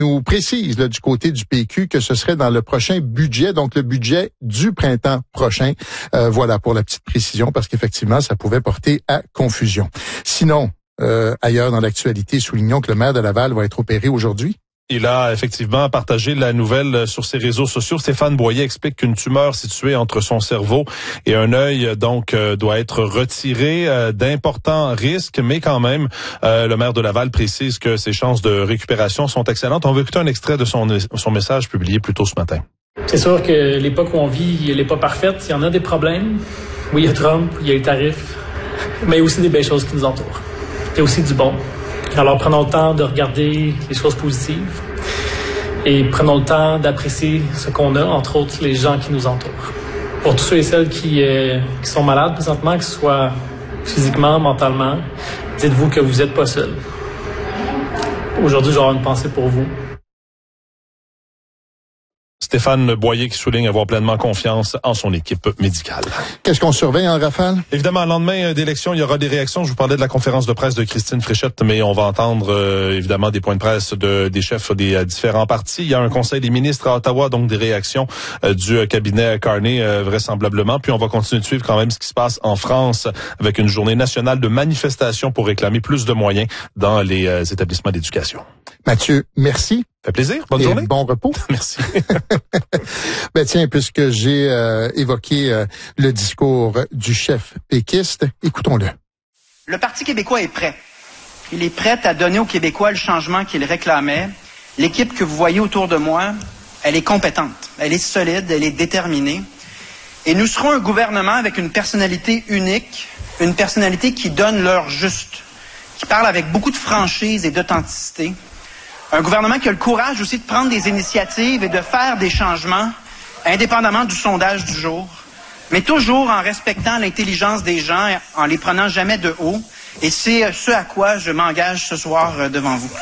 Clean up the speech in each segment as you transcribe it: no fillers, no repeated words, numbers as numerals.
nous précise là, du côté du PQ que ce serait dans le prochain budget, donc le budget du printemps prochain. Voilà pour la petite précision, parce qu'effectivement, ça pouvait porter à confusion. Sinon, ailleurs dans l'actualité, soulignons que le maire de Laval va être opéré aujourd'hui. Il a effectivement partagé la nouvelle sur ses réseaux sociaux. Stéphane Boyer explique qu'une tumeur située entre son cerveau et un œil donc doit être retirée, d'importants risques, mais quand même le maire de Laval précise que ses chances de récupération sont excellentes. On va écouter un extrait de son message publié plus tôt ce matin. C'est sûr que l'époque où on vit, elle n'est pas parfaite. Il y en a des problèmes. Oui, il y a Trump, il y a les tarifs, mais il y a aussi des belles choses qui nous entourent. Il y a aussi du bon. Alors, prenons le temps de regarder les choses positives et prenons le temps d'apprécier ce qu'on a, entre autres les gens qui nous entourent. Pour tous ceux et celles qui sont malades présentement, que ce soit physiquement, mentalement, dites-vous que vous n'êtes pas seul. Aujourd'hui, j'aurai une pensée pour vous. Stéphane Boyer qui souligne avoir pleinement confiance en son équipe médicale. Qu'est-ce qu'on surveille en rafale? Évidemment, le lendemain d'élection, il y aura des réactions. Je vous parlais de la conférence de presse de Christine Fréchette, mais on va entendre évidemment des points de presse des chefs des différents partis. Il y a un conseil des ministres à Ottawa, donc des réactions du cabinet Carney vraisemblablement. Puis on va continuer de suivre quand même ce qui se passe en France avec une journée nationale de manifestation pour réclamer plus de moyens dans les établissements d'éducation. Mathieu, merci. Ça fait plaisir. Bonne journée. Bon repos. Merci. Ben tiens, puisque j'ai évoqué le discours du chef péquiste, écoutons-le. Le Parti québécois est prêt. Il est prêt à donner aux Québécois le changement qu'il réclamait. L'équipe que vous voyez autour de moi, elle est compétente, elle est solide, elle est déterminée. Et nous serons un gouvernement avec une personnalité unique, une personnalité qui donne l'heure juste, qui parle avec beaucoup de franchise et d'authenticité. Un gouvernement qui a le courage aussi de prendre des initiatives et de faire des changements, indépendamment du sondage du jour, mais toujours en respectant l'intelligence des gens, en les prenant jamais de haut. Et c'est ce à quoi je m'engage ce soir devant vous.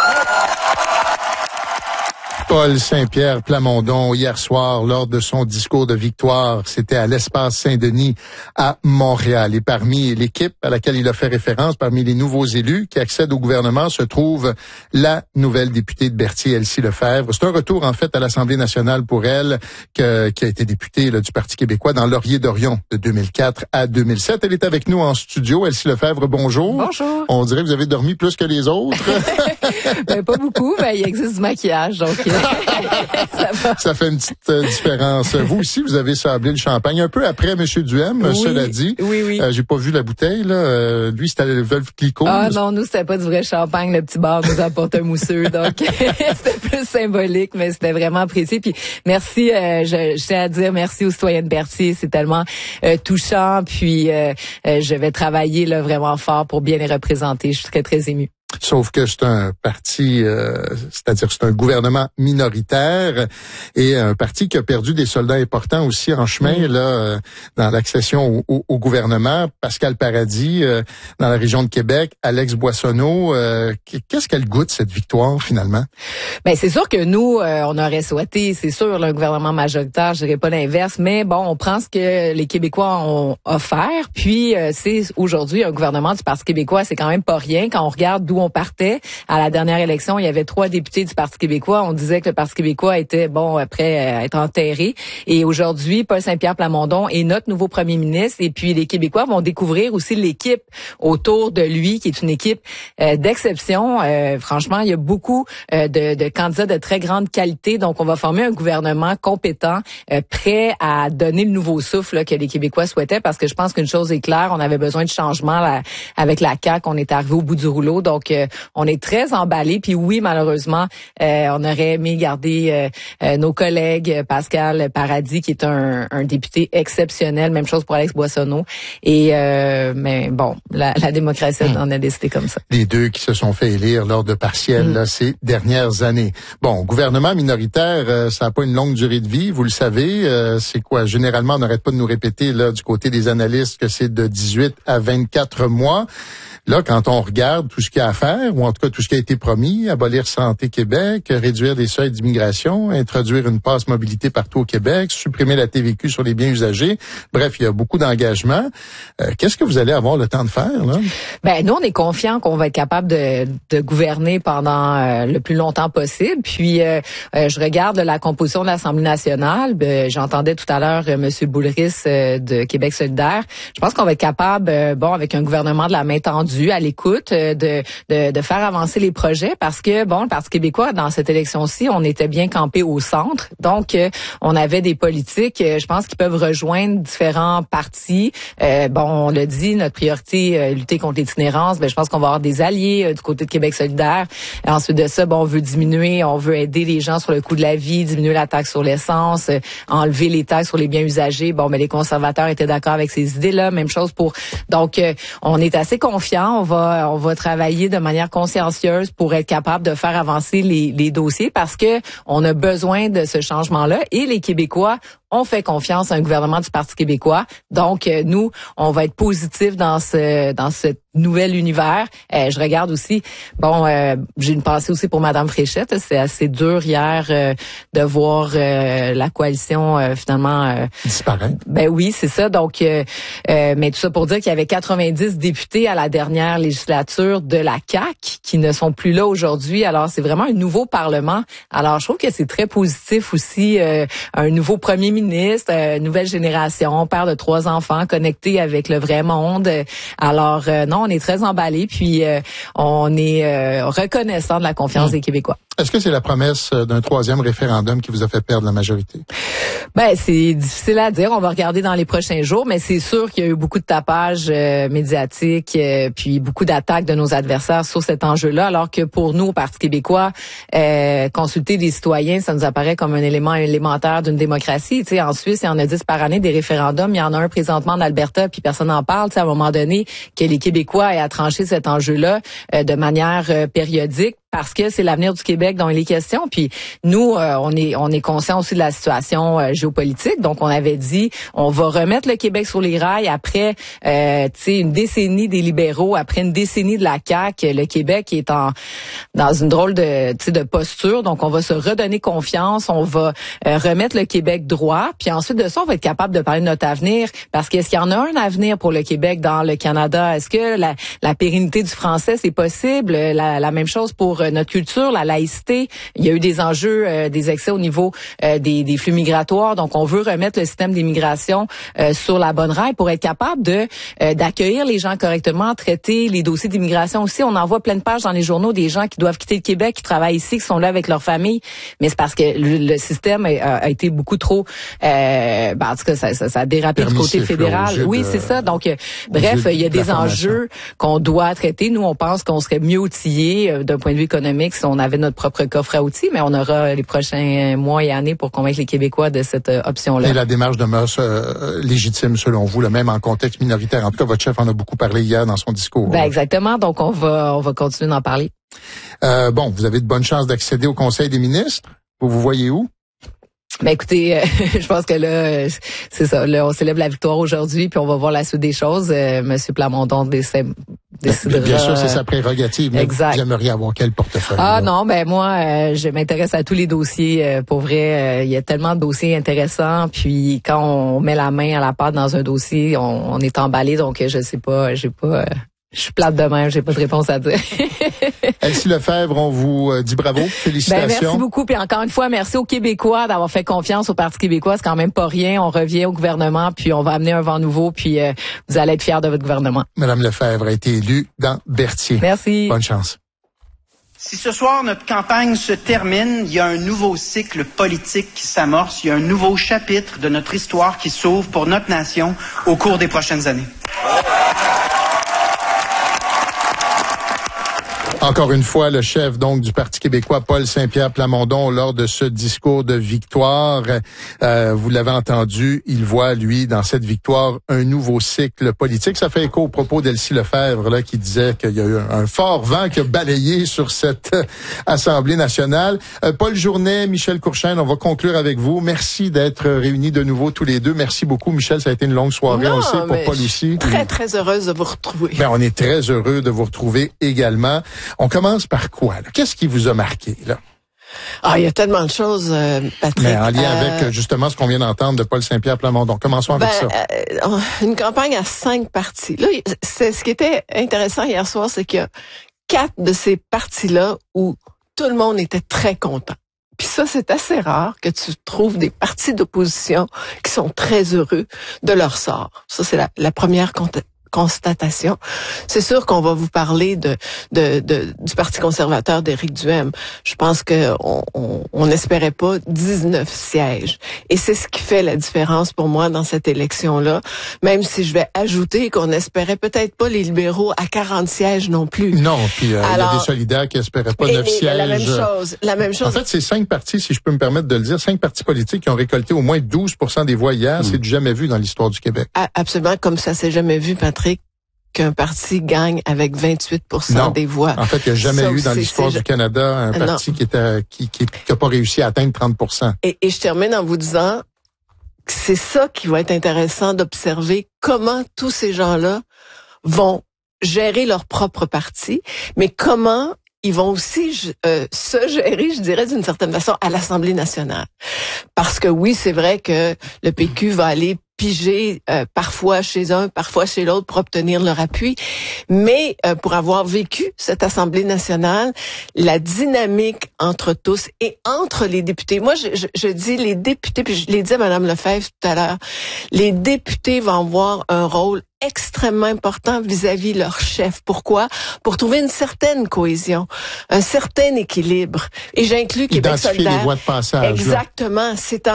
Paul Saint-Pierre Plamondon, hier soir, lors de son discours de victoire, c'était à l'Espace Saint-Denis à Montréal. Et parmi l'équipe à laquelle il a fait référence, parmi les nouveaux élus qui accèdent au gouvernement, se trouve la nouvelle députée de Berthier, Elsie Lefebvre. C'est un retour, en fait, à l'Assemblée nationale pour elle, qui a été députée là, du Parti québécois dans Laurier-Dorion de 2004 à 2007. Elle est avec nous en studio. Elsie Lefebvre, bonjour. Bonjour. On dirait que vous avez dormi plus que les autres. Ben, pas beaucoup, mais il existe du maquillage, donc ça fait une petite différence. Vous aussi, vous avez sablé le champagne un peu après M. Duhem, oui, cela dit. Oui. J'ai pas vu la bouteille, là. Lui, c'était le Veuve Clicquot. Ah non, nous, c'était pas du vrai champagne. Le petit bar nous apporte un mousseux, donc c'était plus symbolique, mais c'était vraiment apprécié. Puis merci, je tiens à dire merci aux citoyens de Berthier. C'est tellement touchant. Puis je vais travailler là vraiment fort pour bien les représenter. Je suis très, très émue. Sauf que c'est un parti, c'est-à-dire c'est un gouvernement minoritaire et un parti qui a perdu des soldats importants aussi en chemin là dans l'accession au gouvernement. Pascal Paradis dans la région de Québec, Alex Boissonneau. Qu'est-ce qu'elle goûte cette victoire finalement? Ben c'est sûr que nous on aurait souhaité, c'est sûr, là, un gouvernement majoritaire. Je dirais pas l'inverse, mais bon, on prend ce que les Québécois ont offert. Puis c'est aujourd'hui un gouvernement du Parti québécois, c'est quand même pas rien quand on regarde d'où on partait. À la dernière élection, il y avait 3 députés du Parti québécois. On disait que le Parti québécois était, prêt à être enterré. Et aujourd'hui, Paul Saint-Pierre Plamondon est notre nouveau premier ministre. Et puis, les Québécois vont découvrir aussi l'équipe autour de lui, qui est une équipe d'exception. Franchement, il y a beaucoup de candidats de très grande qualité. Donc, on va former un gouvernement compétent, prêt à donner le nouveau souffle là, que les Québécois souhaitaient. Parce que je pense qu'une chose est claire, on avait besoin de changement là, avec la CAQ. On est arrivé au bout du rouleau. Donc, on est très emballés. Puis oui, malheureusement, on aurait aimé garder nos collègues Pascal Paradis, qui est un député exceptionnel. Même chose pour Alex Boissonneau. Et mais bon, la démocratie en a décidé comme ça. Les deux qui se sont fait élire lors de partiels là, ces dernières années. Bon, gouvernement minoritaire, ça n'a pas une longue durée de vie, vous le savez. C'est quoi? Généralement, on n'arrête pas de nous répéter là du côté des analystes que c'est de 18 à 24 mois. Là, quand on regarde tout ce qu'il y a à faire, ou en tout cas tout ce qui a été promis, abolir Santé Québec, réduire les seuils d'immigration, introduire une passe mobilité partout au Québec, supprimer la TVQ sur les biens usagés. Bref, il y a beaucoup d'engagements. Qu'est-ce que vous allez avoir le temps de faire, là? Ben, nous, on est confiants qu'on va être capable de gouverner pendant le plus longtemps possible. Puis, je regarde la composition de l'Assemblée nationale. J'entendais tout à l'heure M. Boulris de Québec solidaire. Je pense qu'on va être capable, avec un gouvernement de la main tendue, à l'écoute, de faire avancer les projets parce que, le Parti québécois, dans cette élection-ci, on était bien campé au centre. Donc, on avait des politiques, je pense, qui peuvent rejoindre différents partis. On l'a dit, notre priorité, lutter contre l'itinérance. Je pense qu'on va avoir des alliés du côté de Québec solidaire. Et ensuite de ça, on veut aider les gens sur le coût de la vie, diminuer la taxe sur l'essence, enlever les taxes sur les biens usagés. Les conservateurs étaient d'accord avec ces idées-là. Même chose pour... Donc, on est assez confiants. On va travailler de manière consciencieuse pour être capable de faire avancer les dossiers parce que on a besoin de ce changement-là et les Québécois on fait confiance à un gouvernement du Parti québécois. Donc, nous, on va être positifs dans ce nouvel univers. Je regarde aussi, j'ai une pensée aussi pour Madame Fréchette. C'est assez dur hier de voir la coalition finalement disparaître. Ben oui, c'est ça. Donc, mais tout ça pour dire qu'il y avait 90 députés à la dernière législature de la CAQ qui ne sont plus là aujourd'hui. Alors, c'est vraiment un nouveau Parlement. Alors, je trouve que c'est très positif aussi, un nouveau premier ministre, nouvelle génération, père de 3 enfants, connecté avec le vrai monde. Alors, non, on est très emballés, puis on est reconnaissant de la confiance des Québécois. Est-ce que c'est la promesse d'un 3e référendum qui vous a fait perdre la majorité? C'est difficile à dire. On va regarder dans les prochains jours, mais c'est sûr qu'il y a eu beaucoup de tapage médiatique, puis beaucoup d'attaques de nos adversaires sur cet enjeu-là, alors que pour nous, au Parti québécois, consulter des citoyens, ça nous apparaît comme un élément élémentaire d'une démocratie. Tu sais, en Suisse, il y en a 10 par année des référendums. Il y en a un présentement en Alberta, puis personne n'en parle. Tu sais, à un moment donné, que les Québécois aient à trancher cet enjeu-là de manière périodique, parce que c'est l'avenir du Québec dont il est question. Puis nous, on est conscient aussi de la situation géopolitique. Donc, on avait dit, on va remettre le Québec sur les rails après, une décennie des libéraux, après une décennie de la CAQ. Le Québec est dans une drôle de posture. Donc, on va se redonner confiance. On va remettre le Québec droit. Puis ensuite de ça, on va être capable de parler de notre avenir. Parce qu'est-ce qu'il y en a un avenir pour le Québec dans le Canada? Est-ce que la pérennité du français, c'est possible? La même chose pour notre culture, la laïcité. Il y a eu des enjeux, des excès au niveau des flux migratoires. Donc, on veut remettre le système d'immigration sur la bonne raille pour être capable d'accueillir les gens correctement, traiter les dossiers d'immigration aussi. On en voit plein de pages dans les journaux des gens qui doivent quitter le Québec, qui travaillent ici, qui sont là avec leur famille. Mais c'est parce que le système a été beaucoup trop... en tout cas, ça a dérapé du côté fédéral. Oui, c'est ça. Donc, bref, il y a des enjeux qu'on doit traiter. Nous, on pense qu'on serait mieux outillés d'un point de vue économique si on avait notre propre coffre à outils, mais on aura les prochains mois et années pour convaincre les Québécois de cette option-là. Et la démarche demeure légitime selon vous, même en contexte minoritaire. En tout cas, votre chef en a beaucoup parlé hier dans son discours. Exactement. Donc, on va continuer d'en parler. Vous avez de bonnes chances d'accéder au Conseil des ministres. Vous voyez où? Écoutez, je pense que là, c'est ça. Là, on célèbre la victoire aujourd'hui, puis on va voir la suite des choses. Monsieur Plamondon décidera. Bien sûr, c'est sa prérogative. Mais exact. Vous aimeriez avoir quel portefeuille? Non, moi, je m'intéresse à tous les dossiers. Pour vrai, il y a tellement de dossiers intéressants. Puis quand on met la main à la pâte dans un dossier, on est emballé. Donc, je sais pas, je suis plate de même, j'ai pas de réponse à dire. Elsie Lefebvre, on vous dit bravo, félicitations. Merci beaucoup, puis encore une fois, merci aux Québécois d'avoir fait confiance au Parti québécois. C'est quand même pas rien. On revient au gouvernement, puis on va amener un vent nouveau, puis vous allez être fiers de votre gouvernement. Madame Lefebvre a été élue dans Berthier. Merci. Bonne chance. Si ce soir notre campagne se termine, il y a un nouveau cycle politique qui s'amorce, il y a un nouveau chapitre de notre histoire qui s'ouvre pour notre nation au cours des prochaines années. Encore une fois, le chef donc du Parti québécois, Paul Saint-Pierre Plamondon, lors de ce discours de victoire, vous l'avez entendu, il voit, lui, dans cette victoire, un nouveau cycle politique. Ça fait écho au propos d'Elsie Lefebvre, là, qui disait qu'il y a eu un fort vent qui a balayé sur cette Assemblée nationale. Paul Journet, Michel Courchaine, on va conclure avec vous. Merci d'être réunis de nouveau tous les deux. Merci beaucoup, Michel. Ça a été une longue soirée, on le sait, pour Paul aussi. Très, très heureuse de vous retrouver. Ben, on est très heureux de vous retrouver également. On commence par quoi, là? Qu'est-ce qui vous a marqué, là? Ah, il y a tellement de choses, Patrick. Mais en lien avec, justement, ce qu'on vient d'entendre de Paul Saint-Pierre Plamondon. Commençons avec ça. Une campagne à 5 partis. Là, ce qui était intéressant hier soir, c'est qu'il y a 4 de ces partis-là où tout le monde était très content. Puis ça, c'est assez rare que tu trouves des partis d'opposition qui sont très heureux de leur sort. Ça, c'est la première constatation. C'est sûr qu'on va vous parler du Parti conservateur d'Éric Duhaime. Je pense que on n'espérait pas 19 sièges. Et c'est ce qui fait la différence pour moi dans cette élection-là. Même si je vais ajouter qu'on n'espérait peut-être pas les libéraux à 40 sièges non plus. Non, puis il y a des solidaires qui espéraient pas 9 sièges. La même chose. En fait, c'est 5 partis, si je peux me permettre de le dire, 5 partis politiques qui ont récolté au moins 12% des voix hier. C'est du jamais vu dans l'histoire du Québec. Absolument, comme ça s'est jamais vu, Patrick, qu'un parti gagne avec 28% des voix. En fait, il n'y a jamais eu dans l'histoire du Canada un parti qui n'a pas réussi à atteindre 30%. Et je termine en vous disant que c'est ça qui va être intéressant d'observer, comment tous ces gens-là vont gérer leur propre parti, mais comment ils vont aussi se gérer, je dirais, d'une certaine façon, à l'Assemblée nationale. Parce que oui, c'est vrai que le PQ va aller piger parfois chez un, parfois chez l'autre pour obtenir leur appui. Mais pour avoir vécu cette Assemblée nationale, la dynamique entre tous et entre les députés. Moi, je dis les députés, puis je l'ai dit à Mme Lefebvre tout à l'heure, les députés vont avoir un rôle extrêmement important vis-à-vis leur chef. Pourquoi? Pour trouver une certaine cohésion, un certain équilibre. Et j'inclus Québec solidaire. Identifier les voies de passage. Exactement.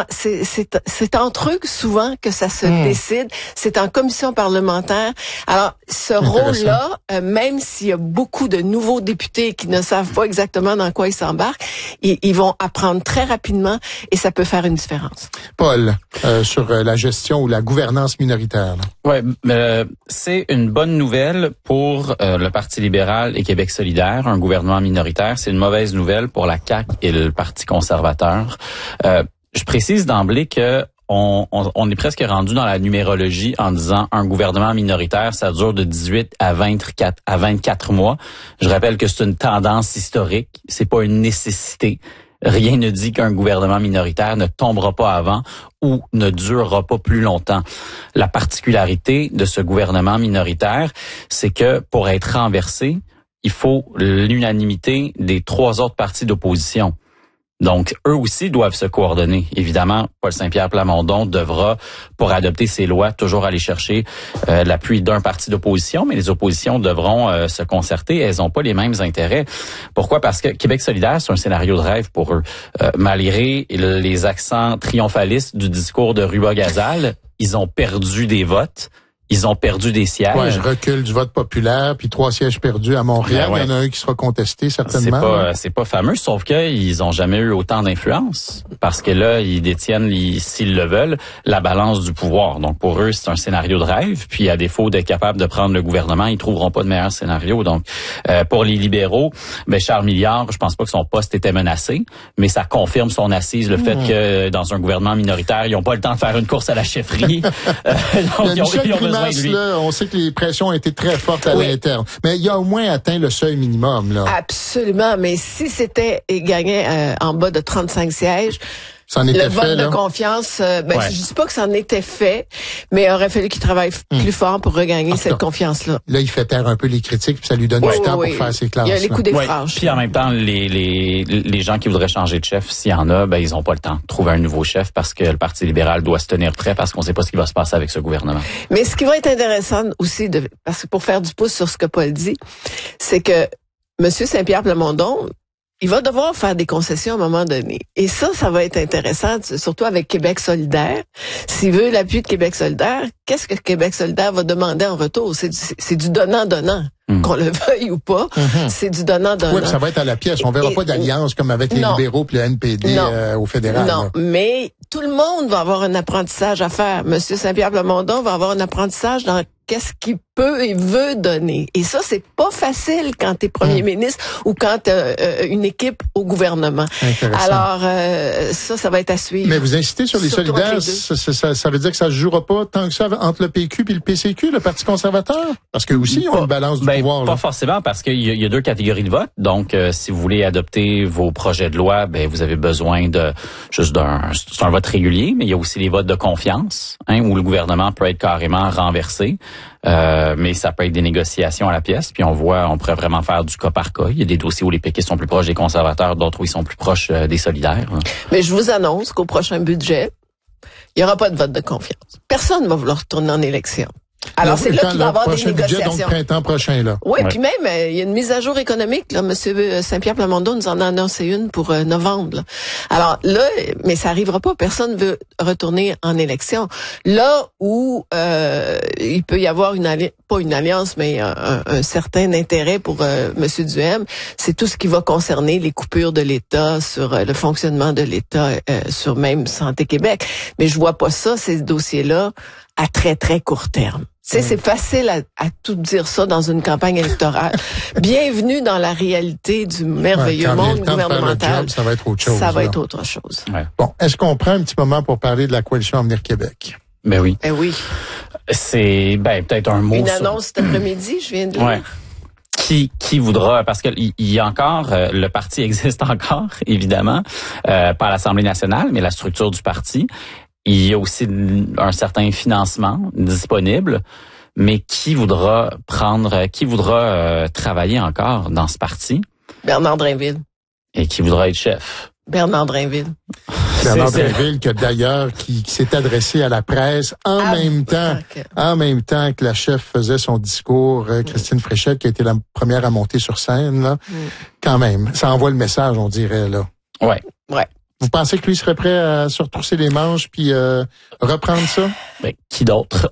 C'est entre eux souvent que ça se décide. C'est en commission parlementaire. Alors, ce rôle-là, même s'il y a beaucoup de nouveaux députés qui ne savent pas exactement dans quoi ils s'embarquent, ils vont apprendre très rapidement et ça peut faire une différence. Paul, sur la gestion ou la gouvernance minoritaire. Ouais, c'est une bonne nouvelle pour le Parti libéral et Québec solidaire, un gouvernement minoritaire. C'est une mauvaise nouvelle pour la CAQ et le Parti conservateur. Je précise d'emblée que on est presque rendu dans la numérologie en disant un gouvernement minoritaire, ça dure de 18 à 24 mois. Je rappelle que c'est une tendance historique, c'est pas une nécessité. Rien ne dit qu'un gouvernement minoritaire ne tombera pas avant ou ne durera pas plus longtemps. La particularité de ce gouvernement minoritaire, c'est que pour être renversé, il faut l'unanimité des 3 autres partis d'opposition. Donc, eux aussi doivent se coordonner. Évidemment, Paul Saint-Pierre Plamondon devra, pour adopter ces lois, toujours aller chercher l'appui d'un parti d'opposition, mais les oppositions devront se concerter. Elles n'ont pas les mêmes intérêts. Pourquoi? Parce que Québec solidaire, c'est un scénario de rêve pour eux. Malgré les accents triomphalistes du discours de Rubas-Gazal, ils ont perdu des votes. Ils ont perdu des sièges. Ouais, recul du vote populaire, puis 3 sièges perdus à Montréal. Il y en a un qui sera contesté, certainement. C'est pas fameux, sauf qu'ils ont jamais eu autant d'influence. Parce que là, ils détiennent, s'ils le veulent, la balance du pouvoir. Donc, pour eux, c'est un scénario de rêve. Puis, à défaut d'être capable de prendre le gouvernement, ils trouveront pas de meilleur scénario. Donc, pour les libéraux, Charles Milliard, je pense pas que son poste était menacé, mais ça confirme son assise, le fait que dans un gouvernement minoritaire, ils ont pas le temps de faire une course à la chefferie. Donc, ils ont besoin. Là, on sait que les pressions ont été très fortes à l'interne. Mais il a au moins atteint le seuil minimum, là. Absolument. Mais si c'était gagné en bas de 35 sièges, le vote de confiance, je dis pas que ça en était fait, mais il aurait fallu qu'il travaille plus fort pour regagner cette confiance-là. Là, il fait taire un peu les critiques, puis ça lui donne du temps pour faire ses classes. Il y a les coups d'effrage. Puis en même temps, les gens qui voudraient changer de chef, s'il y en a, ils ont pas le temps de trouver un nouveau chef parce que le Parti libéral doit se tenir prêt parce qu'on sait pas ce qui va se passer avec ce gouvernement. Mais ce qui va être intéressant aussi, parce que pour faire du pouce sur ce que Paul dit, c'est que M. Saint-Pierre Plamondon, il va devoir faire des concessions à un moment donné. Et ça va être intéressant, surtout avec Québec solidaire. S'il veut l'appui de Québec solidaire, qu'est-ce que Québec solidaire va demander en retour? C'est du donnant-donnant. qu'on le veuille ou pas. C'est du donnant-donnant. Oui, ça va être à la pièce. On verra pas d'alliance comme avec les libéraux et le NPD au fédéral. Non, mais tout le monde va avoir un apprentissage à faire. Monsieur Saint-Pierre Plamondon va avoir un apprentissage dans qu'est-ce qu'il peut et veut donner. Et ça, c'est pas facile quand t'es premier ministre ou quand t'as une équipe au gouvernement. Alors, ça va être à suivre. Mais vous insistez sur les solidaires, ça veut dire que ça se jouera pas tant que ça entre le PQ et le PCQ, le Parti conservateur? Parce que aussi, ils ont une balance du pouvoir. Pas forcément, parce qu'il y a deux catégories de vote. Donc, si vous voulez adopter vos projets de loi, vous avez besoin c'est un vote régulier, mais il y a aussi les votes de confiance, où le gouvernement peut être carrément renversé. Mais ça peut être des négociations à la pièce, puis on pourrait vraiment faire du cas par cas. Il y a des dossiers où les péquistes sont plus proches des conservateurs, d'autres où ils sont plus proches des solidaires. Mais je vous annonce qu'au prochain budget, il n'y aura pas de vote de confiance. Personne ne va vouloir retourner en élection. Alors, c'est là qu'il va y avoir des négociations. Budget, donc printemps prochain, là. Oui, puis même, il y a une mise à jour économique, là. Monsieur Saint-Pierre Plamondon nous en a annoncé une pour novembre, là. Alors, là, mais ça arrivera pas. Personne veut retourner en élection. Là où, il peut y avoir pas une alliance, mais un certain intérêt pour, Monsieur Duhem, c'est tout ce qui va concerner les coupures de l'État sur le fonctionnement de l'État, sur même Santé Québec. Mais je vois pas ça, ces dossiers-là, à très, très court terme. C'est facile à tout dire ça dans une campagne électorale. Bienvenue dans la réalité du merveilleux monde gouvernemental. Ça va être autre chose. Ça va être autre chose. Ouais. Bon, est-ce qu'on prend un petit moment pour parler de la coalition Avenir Québec? Ben oui. Eh oui. C'est peut-être un mot. Une annonce cet après-midi, je viens de lire. Ouais. Qui voudra, parce que il y a encore, le parti existe encore, évidemment, pas à l'Assemblée nationale, mais la structure du parti. Il y a aussi un certain financement disponible, mais qui voudra travailler encore dans ce parti? Bernard Drainville. Et qui voudra être chef? Bernard Drainville. Bernard Drainville, qui s'est adressé à la presse en même temps que la chef faisait son discours, Christine Fréchette, qui a été la première à monter sur scène, là. Quand même. Ça envoie le message, on dirait, là. Ouais. Vous pensez que lui serait prêt à se retrousser les manches puis reprendre ça? Qui d'autre?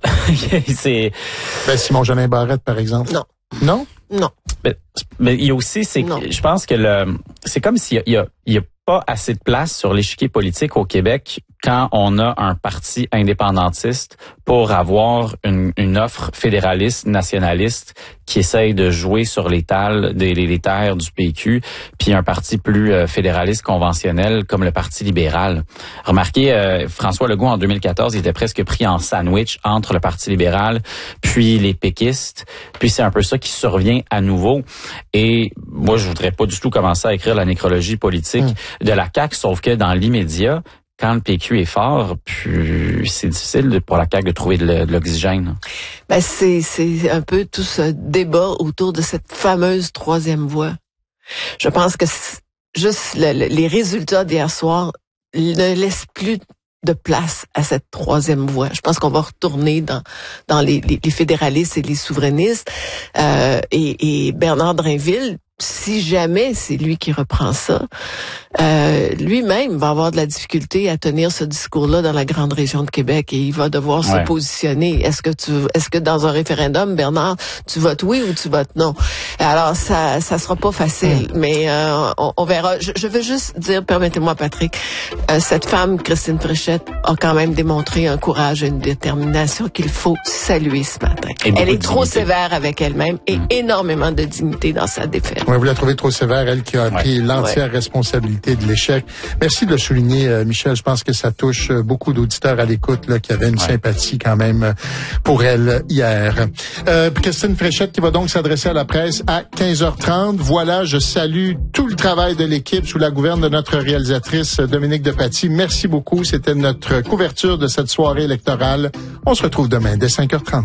Simon Jolin Barrette, par exemple. Non? Mais il y a aussi, je pense que c'est comme s'il y a pas assez de place sur l'échiquier politique au Québec quand on a un parti indépendantiste pour avoir une offre fédéraliste, nationaliste, qui essaye de jouer sur les terres du PQ, puis un parti plus fédéraliste conventionnel comme le Parti libéral. Remarquez, François Legault, en 2014, il était presque pris en sandwich entre le Parti libéral puis les péquistes, puis c'est un peu ça qui survient à nouveau. Et moi, je voudrais pas du tout commencer à écrire la nécrologie politique de la CAQ, sauf que dans l'immédiat, quand le PQ est fort, puis c'est difficile pour la CAQ de trouver de l'oxygène. C'est un peu tout ce débat autour de cette fameuse troisième voie. Je pense que juste les résultats d'hier soir ne laissent plus de place à cette troisième voie. Je pense qu'on va retourner dans les fédéralistes et les souverainistes. Et Bernard Drainville, si jamais c'est lui qui reprend ça, lui-même va avoir de la difficulté à tenir ce discours-là dans la grande région de Québec et il va devoir se positionner. Est-ce que dans un référendum, Bernard, tu votes oui ou tu votes non? Alors, ça sera pas facile, mais on verra. Je veux juste dire, permettez-moi, Patrick, cette femme, Christine Fréchette, a quand même démontré un courage et une détermination qu'il faut saluer ce matin. Elle est trop sévère avec elle-même et énormément de dignité dans sa défaite. Ouais, vous la trouvez trop sévère, elle qui a pris l'entière responsabilité de l'échec. Merci de le souligner, Michel. Je pense que ça touche beaucoup d'auditeurs à l'écoute là, qui avaient une sympathie quand même pour elle hier. Christine Fréchette qui va donc s'adresser à la presse à 15h30. Voilà, je salue tout le travail de l'équipe sous la gouverne de notre réalisatrice Dominique Depaty. Merci beaucoup. C'était notre couverture de cette soirée électorale. On se retrouve demain dès 5h30.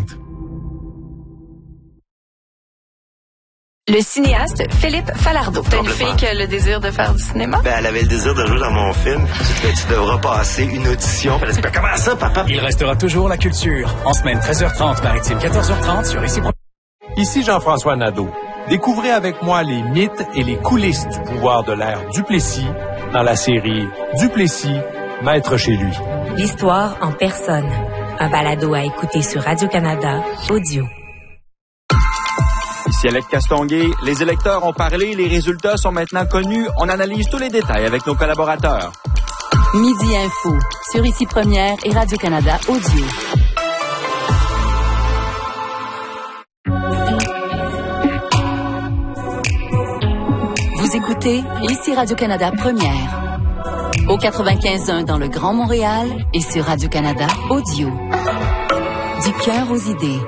Le cinéaste Philippe Falardeau. T'as une fille qui a le désir de faire du cinéma? Elle avait le désir de jouer dans mon film. Tu devras passer une audition. Elle a dit, comment ça, papa? Il restera toujours la culture. En semaine 13h30, maritime 14h30 sur Ici. Ici Jean-François Nadeau. Découvrez avec moi les mythes et les coulisses du pouvoir de l'ère Duplessis dans la série Duplessis, maître chez lui. L'histoire en personne. Un balado à écouter sur Radio-Canada, audio. Ici Alex Castonguay, les électeurs ont parlé, les résultats sont maintenant connus. On analyse tous les détails avec nos collaborateurs. Midi Info, sur Ici Première et Radio-Canada Audio. Vous écoutez Ici Radio-Canada Première. Au 95.1 dans le Grand Montréal et sur Radio-Canada Audio. Du cœur aux idées.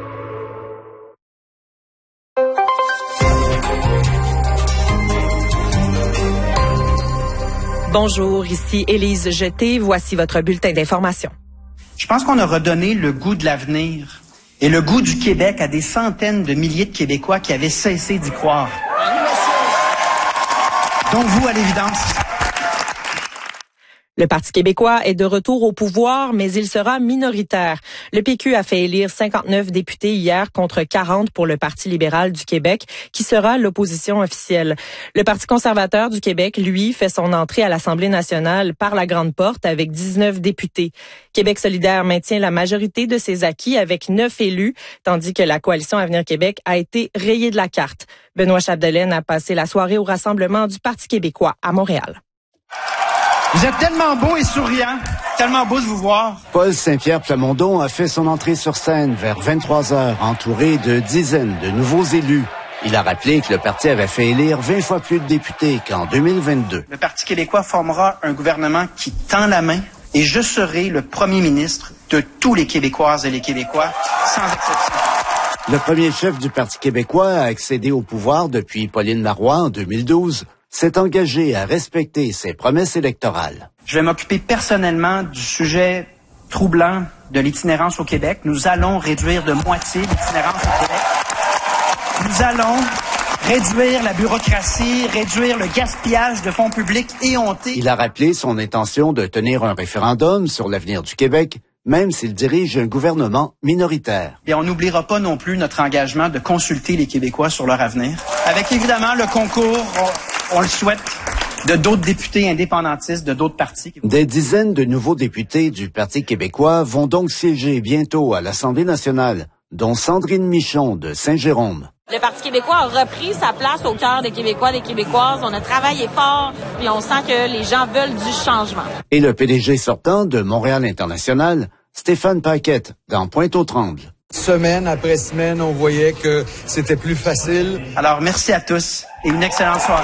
Bonjour, ici Élise Jeté. Voici votre bulletin d'information. Je pense qu'on a redonné le goût de l'avenir et le goût du Québec à des centaines de milliers de Québécois qui avaient cessé d'y croire. Donc vous, à l'évidence. Le Parti québécois est de retour au pouvoir, mais il sera minoritaire. Le PQ a fait élire 59 députés hier contre 40 pour le Parti libéral du Québec, qui sera l'opposition officielle. Le Parti conservateur du Québec, lui, fait son entrée à l'Assemblée nationale par la grande porte avec 19 députés. Québec solidaire maintient la majorité de ses acquis avec 9 élus, tandis que la coalition Avenir Québec a été rayée de la carte. Benoît Chapdelaine a passé la soirée au rassemblement du Parti québécois à Montréal. Vous êtes tellement beau et souriant, tellement beau de vous voir. Paul Saint-Pierre Plamondon a fait son entrée sur scène vers 23h, entouré de dizaines de nouveaux élus. Il a rappelé que le parti avait fait élire 20 fois plus de députés qu'en 2022. Le Parti québécois formera un gouvernement qui tend la main et je serai le premier ministre de tous les Québécoises et les Québécois, sans exception. Le premier chef du Parti québécois a accédé au pouvoir depuis Pauline Marois en 2012. S'est engagé à respecter ses promesses électorales. Je vais m'occuper personnellement du sujet troublant de l'itinérance au Québec. Nous allons réduire de moitié l'itinérance au Québec. Nous allons réduire la bureaucratie, réduire le gaspillage de fonds publics éhontés. Il a rappelé son intention de tenir un référendum sur l'avenir du Québec, même s'il dirige un gouvernement minoritaire. Et on n'oubliera pas non plus notre engagement de consulter les Québécois sur leur avenir. Avec évidemment le concours, on le souhaite, de d'autres députés indépendantistes, de d'autres partis. Des dizaines de nouveaux députés du Parti québécois vont donc siéger bientôt à l'Assemblée nationale, dont Sandrine Michon de Saint-Jérôme. Le Parti québécois a repris sa place au cœur des Québécois, des Québécoises. On a travaillé fort, puis on sent que les gens veulent du changement. Et le PDG sortant de Montréal International, Stéphane Paquette, dans Pointe-aux-Trembles. Semaine après semaine, on voyait que c'était plus facile. Alors, merci à tous et une excellente soirée.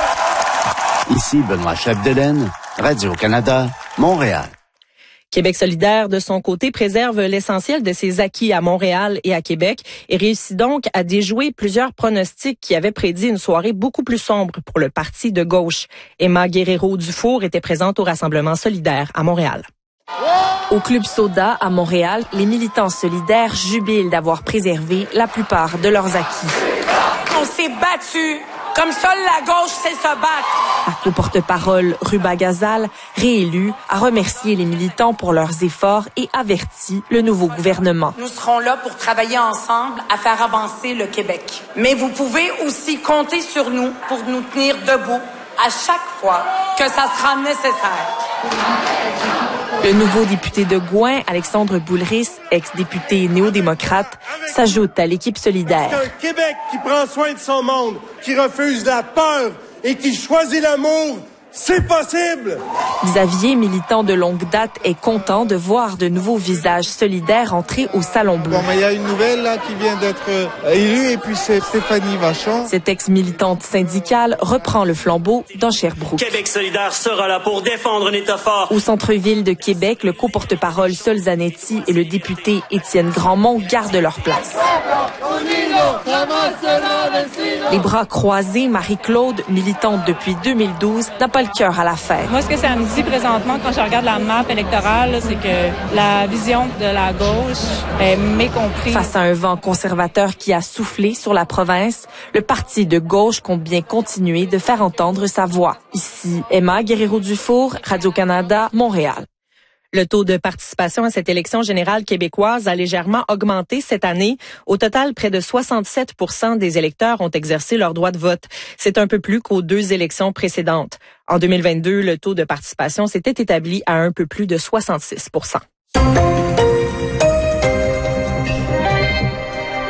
Ici Benoît Chapdelaine, Radio-Canada, Montréal. Québec solidaire, de son côté, préserve l'essentiel de ses acquis à Montréal et à Québec et réussit donc à déjouer plusieurs pronostics qui avaient prédit une soirée beaucoup plus sombre pour le parti de gauche. Emma Guerrero-Dufour était présente au Rassemblement solidaire à Montréal. Au Club Soda à Montréal, les militants solidaires jubilent d'avoir préservé la plupart de leurs acquis. On s'est battu comme seule la gauche sait se battre. La co-porte-parole Ruba Gazal, réélue, a remercié les militants pour leurs efforts et averti le nouveau gouvernement. Nous serons là pour travailler ensemble à faire avancer le Québec. Mais vous pouvez aussi compter sur nous pour nous tenir debout à chaque fois que ça sera nécessaire. Le nouveau député de Gouin, Alexandre Boulris, ex-député néo-démocrate, s'ajoute à l'équipe solidaire. C'est un Québec qui prend soin de son monde, qui refuse la peur et qui choisit l'amour. C'est possible! Xavier, militant de longue date, est content de voir de nouveaux visages solidaires entrer au Salon Bleu. Bon, mais il y a une nouvelle là qui vient d'être élue et puis c'est Stéphanie Vachon. Cette ex-militante syndicale reprend le flambeau dans Sherbrooke. Québec solidaire sera là pour défendre un État fort. Au centre-ville de Québec, le co-porte-parole Sol Zanetti et le député Étienne Grandmont gardent leur place. Les bras croisés, Marie-Claude, militante depuis 2012, n'a pas le cœur à la fête. Moi, ce que ça me dit présentement, quand je regarde la map électorale, c'est que la vision de la gauche est mécomprise. Face à un vent conservateur qui a soufflé sur la province, le parti de gauche compte bien continuer de faire entendre sa voix. Ici, Emma Guerrero-Dufour, Radio-Canada, Montréal. Le taux de participation à cette élection générale québécoise a légèrement augmenté cette année. Au total, près de 67% des électeurs ont exercé leur droit de vote. C'est un peu plus qu'aux 2 élections précédentes. En 2022, le taux de participation s'était établi à un peu plus de 66%.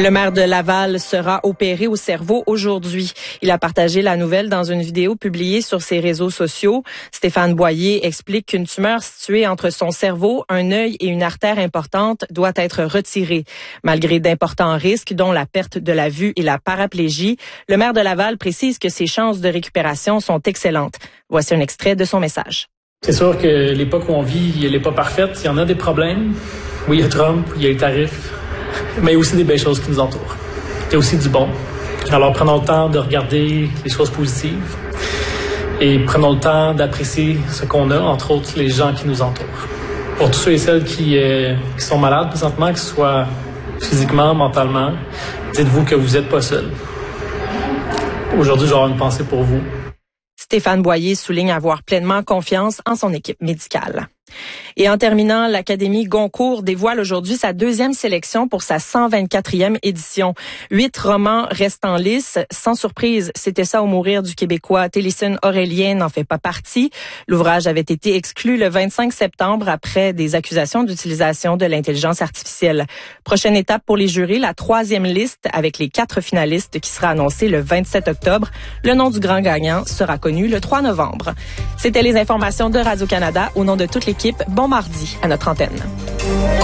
Le maire de Laval sera opéré au cerveau aujourd'hui. Il a partagé la nouvelle dans une vidéo publiée sur ses réseaux sociaux. Stéphane Boyer explique qu'une tumeur située entre son cerveau, un œil et une artère importante doit être retirée. Malgré d'importants risques, dont la perte de la vue et la paraplégie, le maire de Laval précise que ses chances de récupération sont excellentes. Voici un extrait de son message. C'est sûr que l'époque où on vit, elle n'est pas parfaite. Il y en a des problèmes. Oui, il y a Trump, il y a les tarifs. Mais il y a aussi des belles choses qui nous entourent. Il y a aussi du bon. Alors prenons le temps de regarder les choses positives et prenons le temps d'apprécier ce qu'on a, entre autres les gens qui nous entourent. Pour tous ceux et celles qui sont malades présentement, que ce soit physiquement, mentalement, dites-vous que vous n'êtes pas seul. Aujourd'hui, j'aurai une pensée pour vous. Stéphane Boyer souligne avoir pleinement confiance en son équipe médicale. Et en terminant, l'Académie Goncourt dévoile aujourd'hui sa deuxième sélection pour sa 124e édition. 8 romans restent en lice. Sans surprise, C'était ça ou mourir du Québécois Télésine Aurélien n'en fait pas partie. L'ouvrage avait été exclu le 25 septembre après des accusations d'utilisation de l'intelligence artificielle. Prochaine étape pour les jurys, la 3e liste avec les 4 finalistes qui sera annoncée le 27 octobre. Le nom du grand gagnant sera connu le 3 novembre. C'était les informations de Radio-Canada au nom de toute l'équipe. Bon mardi à notre antenne.